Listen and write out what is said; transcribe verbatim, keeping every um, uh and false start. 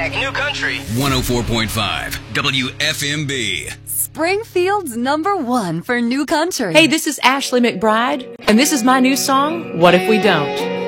Hashtag New Country. one oh four point five W F M B. Springfield's number one for New Country. Hey, this is Ashley McBride, and this is my new song, What If We Don't?